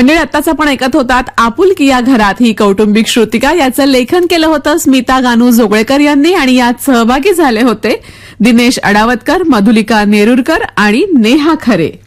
मंडळी आत्ताच आपण ऐकत होतात आपुलकी या घरात ही कौटुंबिक श्रुतिका. याचं लेखन केलं होतं स्मिता गानू जोगळेकर यांनी आणि यात सहभागी झाले होते दिनेश अडावतकर, मधुलिका नेरुरकर आणि नेहा खरे.